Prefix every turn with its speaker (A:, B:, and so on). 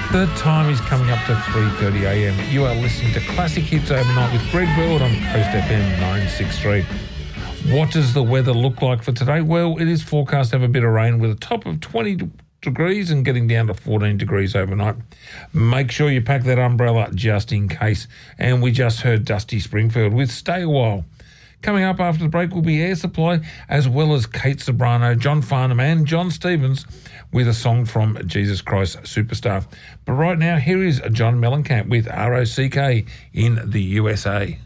A: The time is coming up to 3:30 a.m. You are listening to Classic Hits Overnight with Greg Bird on Coast FM 963. What does the weather look like for today? Well, it is forecast to have a bit of rain with a top of 20 degrees and getting down to 14 degrees overnight. Make sure you pack that umbrella just in case. And we just heard Dusty Springfield with Stay a While. Coming up after the break will be Air Supply, as well as Kate Sobrano, John Farnham and John Stevens with a song from Jesus Christ Superstar. But right now, here is John Mellencamp with ROCK in the USA.